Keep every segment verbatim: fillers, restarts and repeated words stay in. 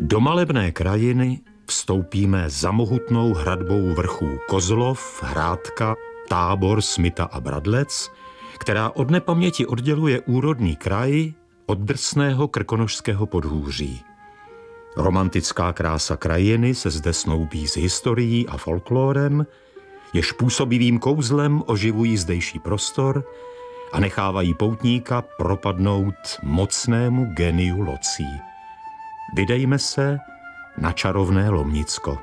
Do malebné krajiny vstoupíme za mohutnou hradbou vrchů Kozlov, Hrádka, Tábor, Smita a Bradlec, která od nepaměti odděluje úrodný kraj od drsného krkonošského podhůří. Romantická krása krajiny se zde snoubí s historií a folklórem, jež působivým kouzlem oživují zdejší prostor a nechávají poutníka propadnout mocnému geniu locí. Vydejme se na čarovné Lomnicko.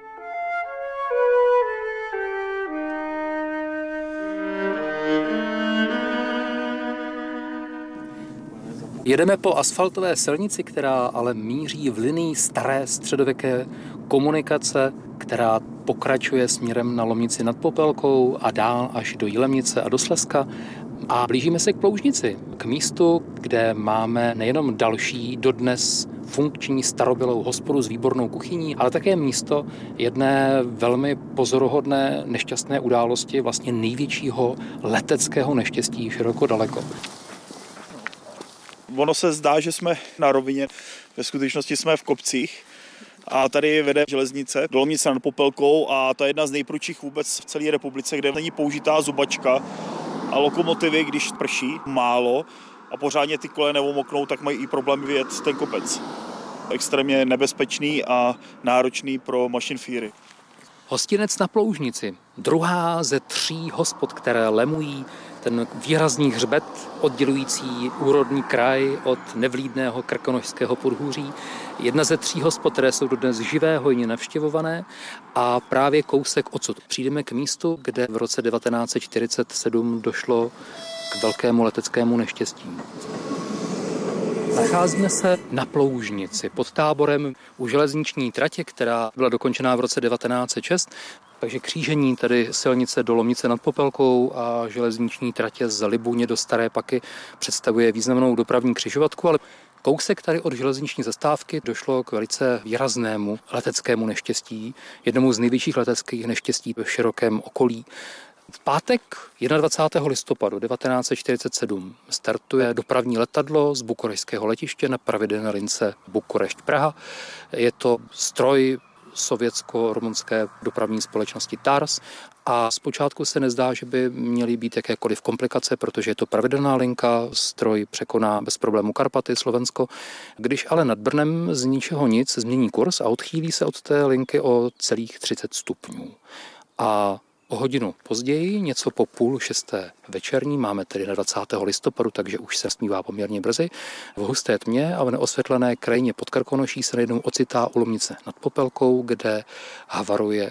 Jedeme po asfaltové silnici, která ale míří v linii staré středověké komunikace, která pokračuje směrem na Lomnici nad Popelkou a dál až do Jilemnice a do Slezska. A blížíme se k Ploužnici, k místu, kde máme nejenom další dodnes funkční starobylou hospodu s výbornou kuchyní, ale také místo jedné velmi pozoruhodné nešťastné události, vlastně největšího leteckého neštěstí široko daleko. Ono se zdá, že jsme na rovině, ve skutečnosti jsme v kopcích a tady vede železnice do Lomnice nad Popelkou a to je jedna z nejprudších vůbec v celé republice, kde není použitá zubačka a lokomotivy, když prší málo a pořádně ty koleje neomoknou, tak mají i problémy vyjet ten kopec. Extrémně nebezpečný a náročný pro mašinfíry. Hostinec na Ploužnici, druhá ze tří hospod, které lemují ten výrazný hřbet oddělující úrodný kraj od nevlídného krkonošského podhůří. Jedna ze tří hospod, které jsou dodnes živé, hojně navštěvované a právě kousek odsud přijdeme k místu, kde v roce devatenáct set čtyřicet sedm došlo k velkému leteckému neštěstí. Nacházíme se na Ploužnici pod Táborem u železniční tratě, která byla dokončená v roce devatenáct set šest. Takže křížení tady silnice do Lomnice nad Popelkou a železniční tratě z Libuně do Staré Paky představuje významnou dopravní křižovatku, ale kousek tady od železniční zastávky došlo k velice výraznému leteckému neštěstí, jednomu z největších leteckých neštěstí v širokém okolí. V pátek dvacátého prvního listopadu devatenáct set čtyřicet sedm startuje dopravní letadlo z bukurešťského letiště na pravidelné lince Bukurešť-Praha. Je to stroj sovětsko-rumunské dopravní společnosti T A R S a zpočátku se nezdá, že by měly být jakékoliv komplikace, protože je to pravidelná linka, stroj překoná bez problému Karpaty, Slovensko. Když ale nad Brnem z ničeho nic změní kurz a odchýlí se od té linky o celých třicet stupňů. A o hodinu později, něco po půl šesté večerní, máme tedy na dvacátého prvního listopadu, takže už se smívá poměrně brzy, v husté tmě a v neosvětlené krajině pod Krkonoší se najednou ocitá u Lomnice nad Popelkou, kde havaruje.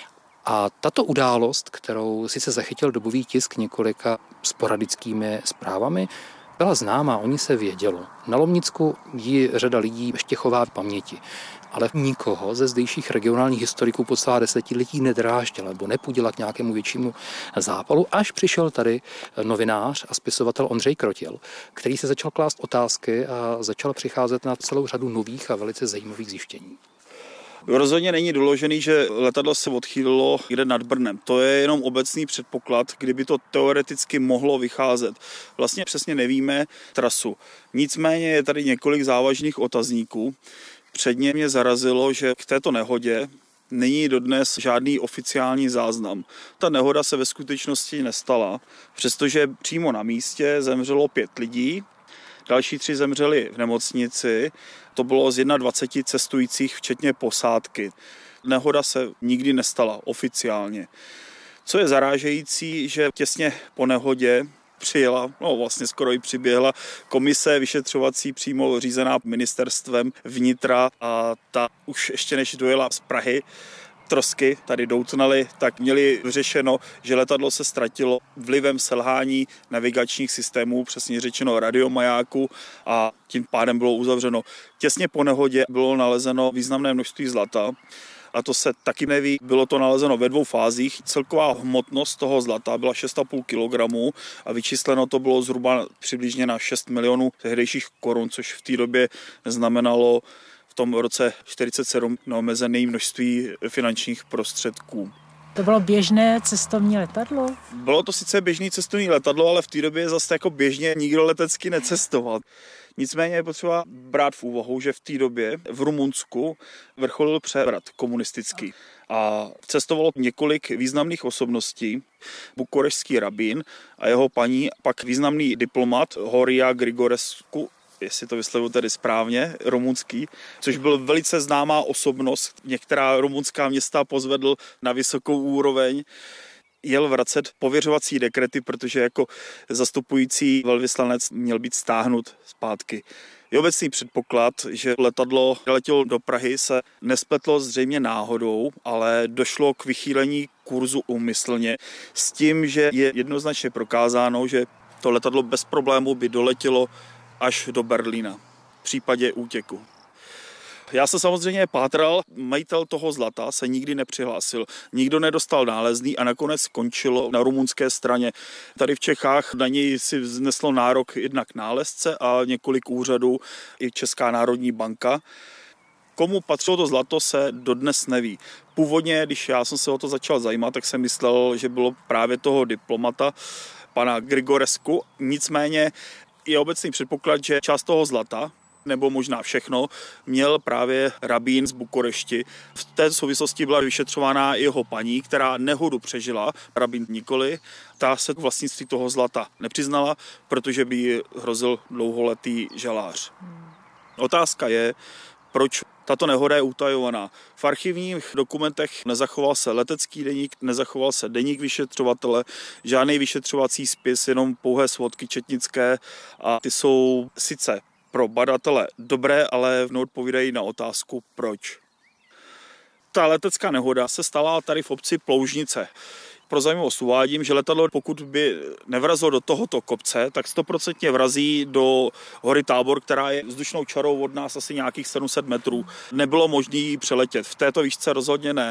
A tato událost, kterou sice zachytil dobový tisk několika sporadickými zprávami, byla známá, o ní se vědělo. Na Lomnicku ji řada lidí ještě chová v paměti. Ale nikoho ze zdejších regionálních historiků po celá desetiletí nedráždila nebo nepudila k nějakému většímu zápalu, až přišel tady novinář a spisovatel Ondřej Krotil, který se začal klást otázky a začal přicházet na celou řadu nových a velice zajímavých zjištění. Rozhodně není doložený, že letadlo se odchýlilo kde nad Brnem. To je jenom obecný předpoklad, kdyby to teoreticky mohlo vycházet. Vlastně přesně nevíme trasu. Nicméně je tady několik závažných otazníků. Předně mě zarazilo, že k této nehodě není dodnes žádný oficiální záznam. Ta nehoda se ve skutečnosti nestala, přestože přímo na místě zemřelo pět lidí, další tři zemřeli v nemocnici, to bylo z dvaceti jedna cestujících, včetně posádky. Nehoda se nikdy nestala oficiálně. Co je zarážející, že těsně po nehodě přijela, no vlastně skoro i přiběhla komise vyšetřovací přímo řízená ministerstvem vnitra a ta už ještě než dojela z Prahy, trosky tady doutnaly, tak měli vyřešeno, že letadlo se ztratilo vlivem selhání navigačních systémů, přesně řečeno radiomajáku a tím pádem bylo uzavřeno. Těsně po nehodě bylo nalezeno významné množství zlata. A to se taky neví, bylo to nalezeno ve dvou fázích. Celková hmotnost toho zlata byla šest a půl kilogramu a vyčísleno to bylo zhruba přibližně na šest milionů tehdejších korun, což v té době znamenalo v tom roce čtyřicet sedm neomezené množství finančních prostředků. To bylo běžné cestovní letadlo? Bylo to sice běžné cestovní letadlo, ale v té době zase jako běžně nikdo letecky necestoval. Nicméně je potřeba brát v úvahu, že v té době v Rumunsku vrcholil převrat komunistický a cestovalo několik významných osobností, bukurešský rabín a jeho paní, pak významný diplomat Horia Grigorescu, jestli to vyslovuji tedy správně, rumunský, což byl velice známá osobnost, některá rumunská města pozvedl na vysokou úroveň, jel vracet pověřovací dekrety, protože jako zastupující velvyslanec měl být stáhnut zpátky. Je obecný předpoklad, že letadlo letělo do Prahy, se nespletlo zřejmě náhodou, ale došlo k vychýlení kurzu úmyslně s tím, že je jednoznačně prokázáno, že to letadlo bez problému by doletělo až do Berlína v případě útěku. Já se samozřejmě pátral, majitel toho zlata se nikdy nepřihlásil, nikdo nedostal nálezný a nakonec skončilo na rumunské straně. Tady v Čechách na něj si vzneslo nárok jednak nálezce a několik úřadů, i Česká národní banka. Komu patřilo to zlato, se dodnes neví. Původně, když já jsem se o to začal zajímat, tak jsem myslel, že bylo právě toho diplomata, pana Grigorescu. Nicméně je obecný předpoklad, že část toho zlata, nebo možná všechno, měl právě rabín z Bukurešti. V té souvislosti byla vyšetřována jeho paní, která nehodu přežila, rabín nikoli. Ta se k vlastnictví toho zlata nepřiznala, protože by jí hrozil dlouholetý žalář. Otázka je, proč tato nehoda je utajovaná. V archivních dokumentech nezachoval se letecký deník, nezachoval se deník vyšetřovatele, žádný vyšetřovací spis, jenom pouhé svodky četnické a ty jsou sice pro badatele dobré, ale neodpovídají na otázku proč. Ta letecká nehoda se stala tady v obci Ploužnice. Pro zajímavost uvádím, že letadlo, pokud by nevrazilo do tohoto kopce, tak stoprocentně vrazí do hory Tábor, která je vzdušnou čarou od nás asi nějakých sedm set metrů. Nebylo možné ji přeletět. V této výšce rozhodně ne.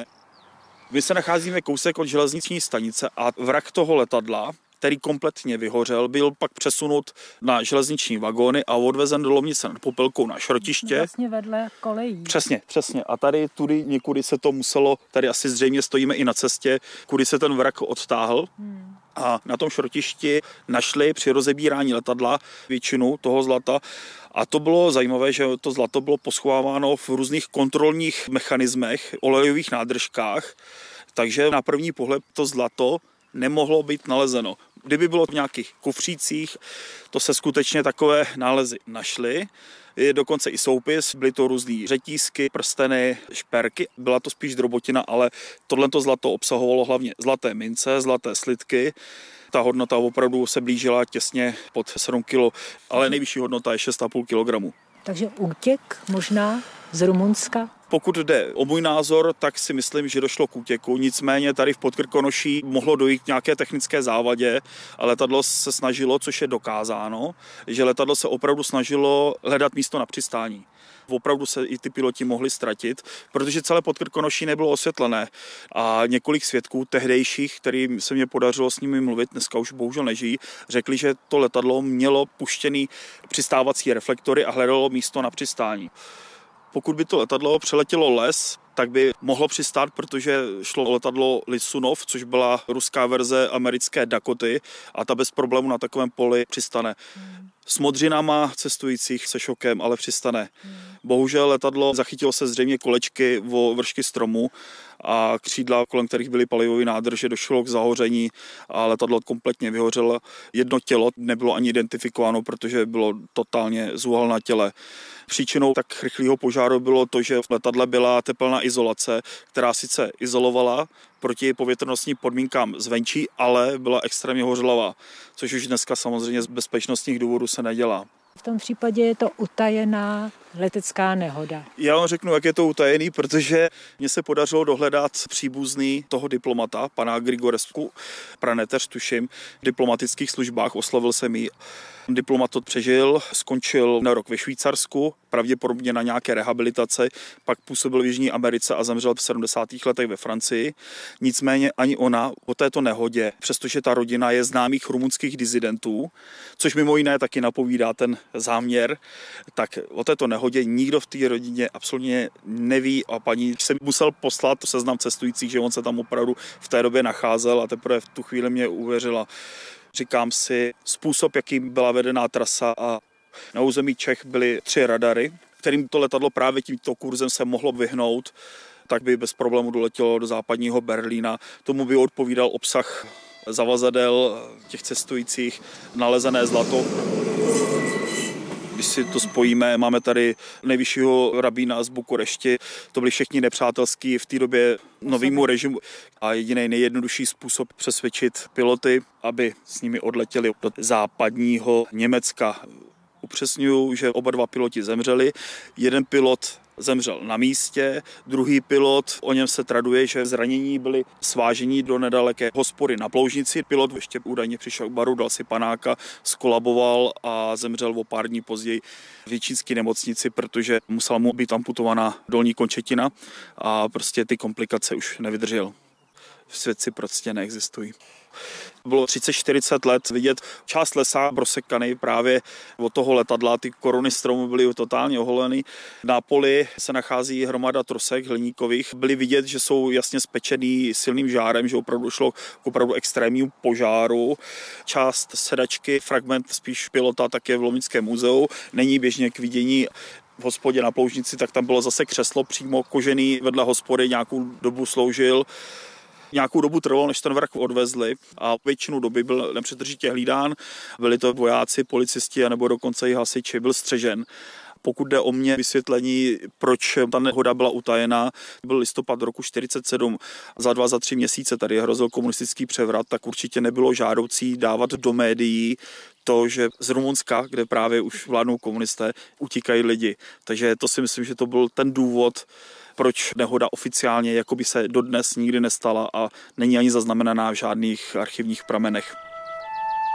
My se nacházíme kousek od železniční stanice a vrak toho letadla, který kompletně vyhořel, byl pak přesunut na železniční vagóny a odvezen do Lomnice nad Popelkou na šrotiště. Vlastně vedle kolejí. Přesně, přesně. A tady tudy někudy se to muselo, tady asi zřejmě stojíme i na cestě, kudy se ten vrak odtáhl. Hmm. A na tom šrotišti našli při rozebírání letadla většinu toho zlata. A to bylo zajímavé, že to zlato bylo poschováváno v různých kontrolních mechanismech, olejových nádržkách. Takže na první pohled to zlato nemohlo být nalezeno. Kdyby bylo v nějakých kufřících, to se skutečně takové nálezy našly. Je dokonce i soupis, byly to různý řetízky, prsteny, šperky. Byla to spíš drobotina, ale tohleto zlato obsahovalo hlavně zlaté mince, zlaté slitky. Ta hodnota opravdu se blížila těsně pod sedm kilo, ale nejvyšší hodnota je šest a půl kilogramu. Takže útěk možná z Rumunska? Pokud jde o můj názor, tak si myslím, že došlo k útěku. Nicméně tady v Podkrkonoší mohlo dojít k nějaké technické závadě a letadlo se snažilo, což je dokázáno, že letadlo se opravdu snažilo hledat místo na přistání. Opravdu se i ty piloti mohli ztratit, protože celé Podkrkonoší nebylo osvětlené a několik svědků tehdejších, kterým se mě podařilo s nimi mluvit, dneska už bohužel nežijí, řekli, že to letadlo mělo puštěný přistávací reflektory a hledalo místo na přistání. Pokud by to letadlo přeletělo les, tak by mohlo přistát, protože šlo o letadlo Lisunov, což byla ruská verze americké Dakoty a ta bez problému na takovém poli přistane. Hmm. S modřinama cestujících se šokem, ale přistane. Hmm. Bohužel letadlo zachytilo se zřejmě kolečky o vršky stromu a křídla, kolem kterých byly palivové nádrže, došlo k zahoření a letadlo kompletně vyhořelo. Jedno tělo nebylo ani identifikováno, protože bylo totálně zúhal na těle. Příčinou tak rychlého požáru bylo to, že v letadle byla tepelná izolace, která sice izolovala proti povětrnostním podmínkám zvenčí, ale byla extrémně hořlavá, což už dneska samozřejmě z bezpečnostních důvodů se nedělá. V tom případě je to utajená letecká nehoda. Já vám řeknu, jak je to utajený, protože mně se podařilo dohledat příbuzný toho diplomata, pana Grigorescu, praneteř, tuším, v diplomatických službách, oslovil jsem ji. Diplomat to přežil, skončil na rok ve Švýcarsku, pravděpodobně na nějaké rehabilitaci, pak působil v Jižní Americe a zemřel v sedmdesátých letech ve Francii. Nicméně ani ona o této nehodě, přestože ta rodina je známých rumunských disidentů, což mimo jiné taky napovídá ten záměr, tak o této nehodě nikdo v té rodině absolutně neví a paní se musel poslat seznam cestujících, že on se tam opravdu v té době nacházel a teprve v tu chvíli mě uvěřila. Říkám si, způsob, jakým byla vedená trasa a Na území Čech byly tři radary, kterým to letadlo právě tímto kurzem se mohlo vyhnout, tak by bez problému doletělo do západního Berlína. Tomu by odpovídal obsah zavazadel těch cestujících, nalezené zlato. Když si to spojíme, máme tady nejvyššího rabína z Bukurešti, to byli všichni nepřátelský v té době novému režimu a jediný nejjednodušší způsob přesvědčit piloty, aby s nimi odletěli do západního Německa. Upřesňuju, že oba dva piloti zemřeli, jeden pilot zemřel na místě, druhý pilot, o něm se traduje, že zranění byli svážení do nedaleké hospody na Ploužnici. Pilot ještě údajně přišel k baru, dal si panáka, skolaboval a zemřel o pár dní později v Jičínské nemocnici, protože musela mu být amputovaná dolní končetina a prostě ty komplikace už nevydržel. Svědci prostě neexistují. Bylo třicet čtyřicet let vidět část lesa prosekaný právě od toho letadla, ty koruny stromů byly totálně oholeny. Na poli se nachází hromada trosek hliníkových. Byly vidět, že jsou jasně spečený silným žárem, že opravdu šlo k opravdu extrémnímu požáru. Část sedačky, fragment spíš pilota, také v Lomnickém muzeu, není běžně k vidění. V hospodě na Ploužnici, tak tam bylo zase křeslo přímo kožený vedle hospody, nějakou dobu sloužil. Nějakou dobu trvalo, než ten vrch odvezli a většinu doby byl nepřetržitě hlídán. Byli to vojáci, policisti a nebo dokonce i hasiči, byl střežen. Pokud jde o mě vysvětlení, proč ta nehoda byla utajena, byl listopad roku čtyřicet sedm, za dva, za tři měsíce tady hrozil komunistický převrat, tak určitě nebylo žádoucí dávat do médií to, že z Rumunska, kde právě už vládnou komunisté, utíkají lidi. Takže to si myslím, že to byl ten důvod, proč nehoda oficiálně jakoby se dodnes nikdy nestala a není ani zaznamenaná v žádných archivních pramenech.